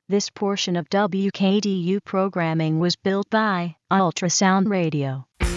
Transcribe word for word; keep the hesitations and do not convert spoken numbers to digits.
This portion of W K D U programming was built by Ultrasound Radio.